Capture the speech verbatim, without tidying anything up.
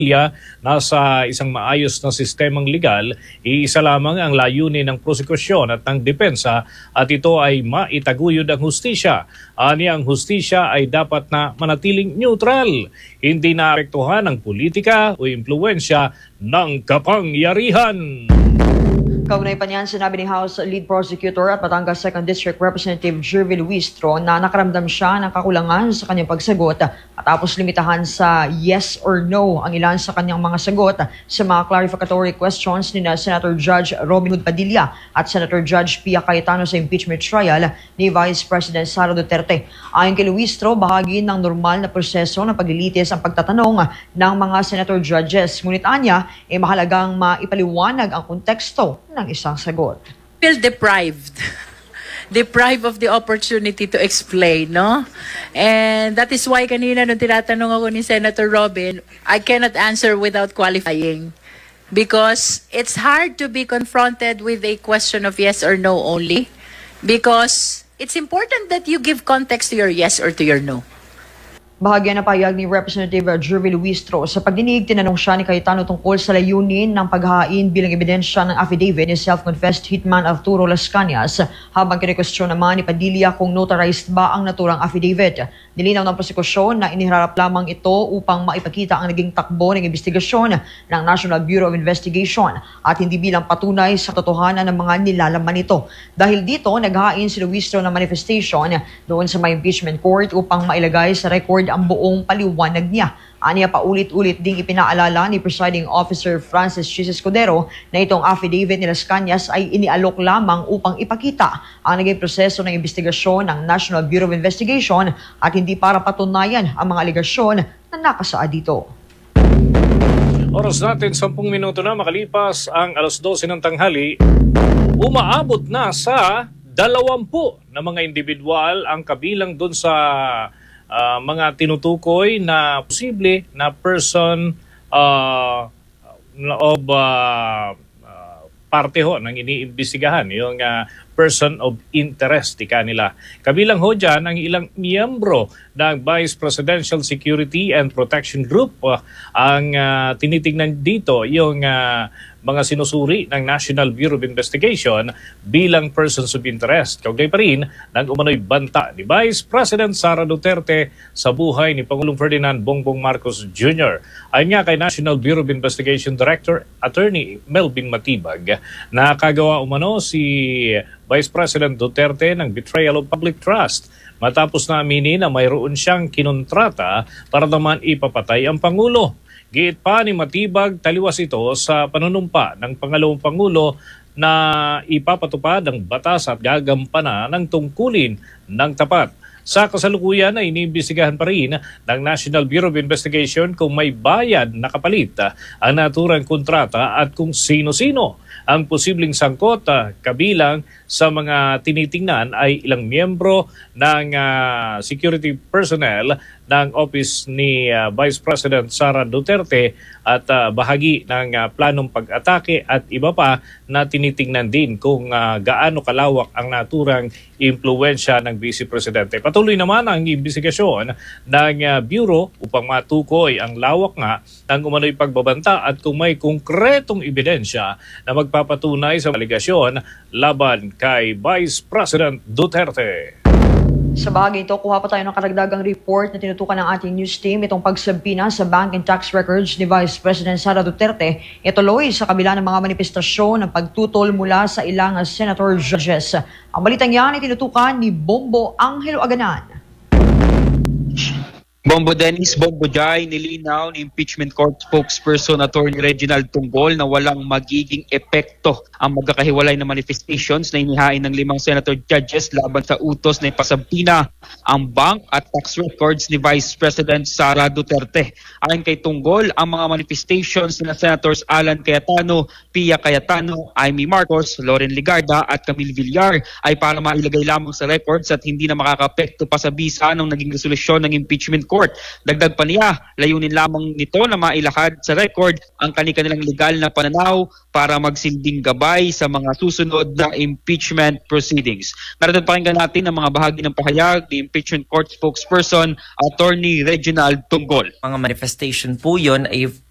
nasa isang maayos na sistemang legal, iisa lamang ang layunin ng prosekusyon at ng depensa at ito ay maitaguyod ang hustisya. Ani ang hustisya ay dapat na manatiling neutral, hindi naapektuhan ng politika o impluwensya ng kapangyarihan. Kaugnay pa niyan, sinabi ni House Lead Prosecutor at Batangas second District Representative Jervy Luistro na nakaramdam siya ng kakulangan sa kanyang pagsagot matapos limitahan sa yes or no ang ilan sa kanyang mga sagot sa mga clarificatory questions ni na Senator Judge Robin Hood Padilla at Senator Judge Pia Cayetano sa impeachment trial ni Vice President Sara Duterte. Ayon kay Luistro, bahagi ng normal na proseso ng paglilitis ang pagtatanong ng mga Senator Judges. Ngunit anya, eh, mahalagang maipaliwanag ang konteksto ng isang sagot. Feel deprived. Deprived of the opportunity to explain, no? And that is why kanina nung tinatanong ako ni Senator Robin, I cannot answer without qualifying. Because it's hard to be confronted with a question of yes or no only. Because it's important that you give context to your yes or to your no. Bahagya na payag ni Representative Jervy Luistro sa pagdinig, tinanong siya ni Cayetano tungkol sa layunin ng paghahain bilang ebidensya ng affidavit ni self-confessed hitman Arturo Las Cañas, habang kinikwestiyon naman ni Padilla kung notarized ba ang naturang affidavit. Nilinaw ng prosekusyon na iniharap lamang ito upang maipakita ang naging takbo ng investigasyon ng National Bureau of Investigation at hindi bilang patunay sa katotohanan ng mga nilalaman nito. Dahil dito, naghain si Luistro ng manifestation doon sa may impeachment court upang mailagay sa record ang buong paliwanag niya. Aniya paulit-ulit ding ipinaalala ni Presiding Officer Francis Chis Escudero na itong affidavit ni Las Cañas ay inialok lamang upang ipakita ang naging proseso ng investigasyon ng National Bureau of Investigation at hindi para patunayan ang mga aligasyon na nakasaad dito. Oras natin, sampung minuto na makalipas ang alas dose ng tanghali. Umaabot na sa dalawampu na mga individual ang kabilang dun sa Uh, mga tinutukoy na posible na person uh, of uh, uh, parte ho ng iniimbestigahan, yung uh, person of interest, ika nila. Kabilang ho dyan ang ilang miyembro ng Vice Presidential Security and Protection Group. Uh, ang uh, tinitingnan dito yung uh, mga sinusuri ng National Bureau of Investigation bilang persons of interest. Kaugnay pa rin ng umano'y banta ni Vice President Sara Duterte sa buhay ni Pangulong Ferdinand Bongbong Marcos Junior Ayon nga kay National Bureau of Investigation Director Attorney Melvin Matibag, nakagawa umano si Vice President Duterte ng betrayal of public trust matapos na aminin na mayroon siyang kinontrata para naman ipapatay ang Pangulo. Giit pa ni Matibag, taliwas ito sa panunumpa ng Pangalawang Pangulo na ipapatupad ang batas at gagampanan ng tungkulin ng tapat. Sa kasalukuyan ay iniimbestigahan pa rin ng National Bureau of Investigation kung may bayad na kapalit ang naturang kontrata at kung sino-sino ang posibleng sangkot. Kabilang sa mga tinitingnan ay ilang miyembro ng uh, security personnel ng office ni uh, Vice President Sara Duterte at uh, bahagi ng uh, planong pag-atake at iba pa na tinitingnan din kung uh, gaano kalawak ang naturang impluwensya ng Vice Presidente. Patuloy naman ang investigasyon ng uh, Bureau upang matukoy ang lawak nga ng umano'y pagbabanta at kung may konkretong ebidensya na magpapatunay sa aligasyon laban kay Vice President Duterte. Sa bagay ito, kuha pa tayo ng karagdagang report na tinutukan ng ating news team itong pagsabina sa bank and tax records ni Vice President Sara Duterte. Ituloy sa kabila ng mga manifestasyon ng pagtutol mula sa ilang senator judges. Ang balitang yan ay tinutukan ni Bombo Angelo Aganan. Bombo Dennis Bombo Jai, nilinaw ni Impeachment Court spokesperson Attorney Reginald Tunggol na walang magiging epekto ang magkakahiwalay na manifestations na inihain ng limang senator judges laban sa utos na ipasabina ang bank at tax records ni Vice President Sara Duterte. Ayon kay Tunggol, ang mga manifestations ni Senators Alan Cayetano, Pia Cayetano, Amy Marcos, Loren Ligarda at Camille Villar ay para mailagay lamang sa records at hindi na makakapekto pa sa bisa ng naging resolusyon ng impeachment court. Dagdag pa niya, layunin lamang nito na mailahad sa record ang kanilang legal na pananaw para magsilbing gabay sa mga susunod na impeachment proceedings. Narito pakinggan natin ang mga bahagi ng pahayag ni Impeachment Court spokesperson Attorney Reginald Tunggol. Mga manifestation po yun ay